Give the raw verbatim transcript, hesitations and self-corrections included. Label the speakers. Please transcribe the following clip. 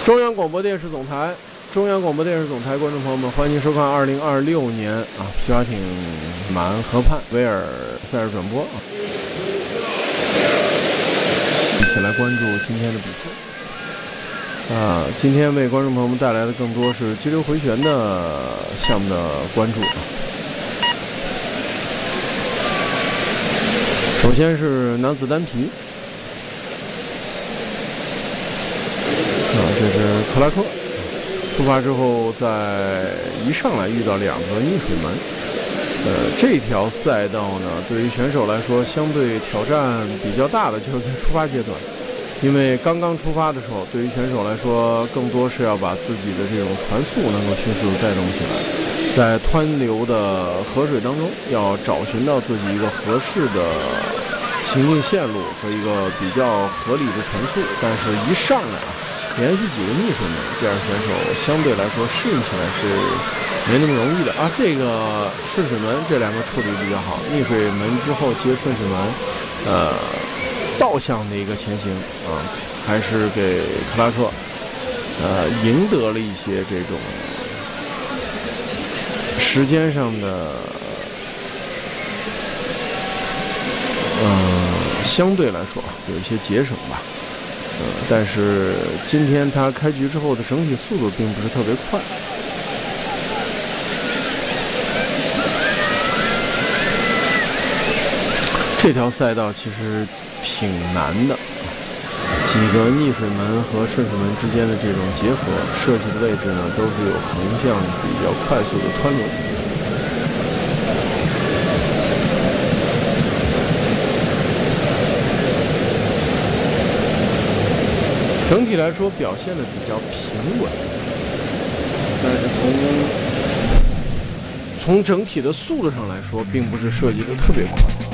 Speaker 1: 中央广播电视总台，中央广播电视总台观众朋友们，欢迎收看二零二六年啊皮划艇马鞍河畔威尔赛事转播啊，一起来关注今天的比赛啊。今天为观众朋友们带来的更多是激流回旋的项目的关注啊。首先是男子单皮。啊，这是克拉克出发之后，在一上来遇到两个逆水门。呃，这条赛道呢，对于选手来说，相对挑战比较大的就是在出发阶段，因为刚刚出发的时候，对于选手来说，更多是要把自己的这种船速能够迅速的带动起来，在湍流的河水当中，要找寻到自己一个合适的行进线路和一个比较合理的船速，但是一上来啊。连续几个逆水门，这样选手相对来说适应起来是没那么容易的啊。这个顺水门这两个处理比较好，逆水门之后接顺水门，呃，倒向的一个前行啊，还是给克拉克呃赢得了一些这种时间上的嗯、呃，相对来说有一些节省吧。嗯，但是今天他开局之后的整体速度并不是特别快。这条赛道其实挺难的，几个逆水门和顺水门之间的这种结合设计的位置呢，都是有横向比较快速的湍流。整体来说表现的比较平稳，但是从从整体的速度上来说，并不是设计的特别快。